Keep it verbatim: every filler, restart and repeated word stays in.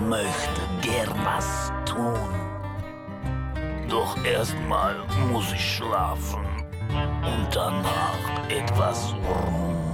möchte gern was tun. Doch erstmal muss ich schlafen und danach etwas ruhen.